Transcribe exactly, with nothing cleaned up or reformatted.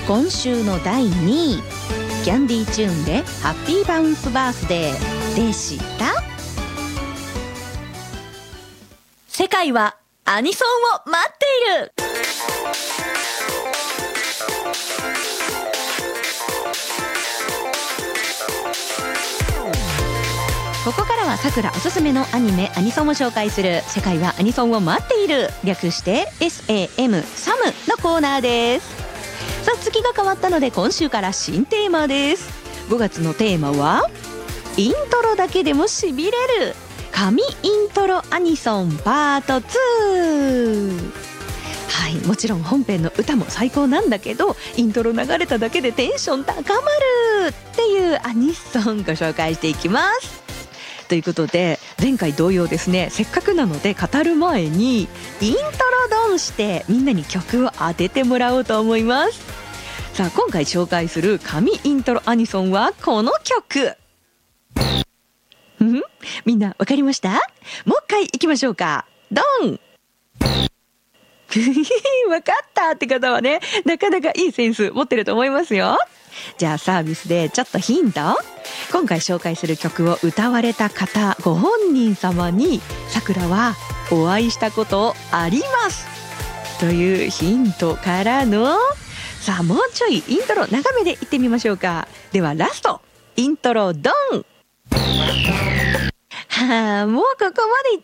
今週のだいにい、キャンディーチューンでハッピーバウンスバースデーでした。世界はアニソンを待っている。ここからはさくらおすすめのアニメアニソンを紹介する世界はアニソンを待っている、略して エスエーエム サムのコーナーです。さあ月が変わったので今週から新テーマです。ごがつのテーマはイントロだけでもしびれる神イントロアニソンパートツー。はい、もちろん本編の歌も最高なんだけど、イントロ流れただけでテンション高まるっていうアニソンご紹介していきます。ということで前回同様ですね、せっかくなので語る前にイントロドンしてみんなに曲を当ててもらおうと思います。さあ今回紹介する神イントロアニソンはこの曲。みんなわかりました？もう一回いきましょうか。ドンわかったって方はね、なかなかいいセンス持ってると思いますよ。じゃあサービスでちょっとヒント。今回紹介する曲を歌われた方ご本人様にさくらはお会いしたことありますというヒントからの、さあもうちょいイントロ長めでいってみましょうか。ではラストイントロドン。はあ、もうここまでいっ